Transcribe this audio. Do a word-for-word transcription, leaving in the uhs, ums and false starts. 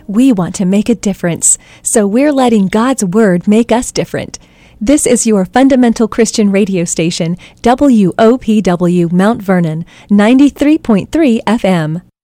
We want to make a difference, so we're letting God's Word make us different. This is your fundamental Christian radio station, W O P W Mount Vernon, ninety-three point three F M.